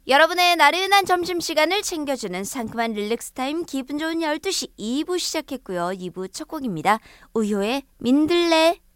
여러분의 나른한 점심시간을 챙겨주는 상큼한 릴렉스 타임 기분 좋은 12시 2부 시작했고요. 2부 첫 곡입니다. 우효의 민들레.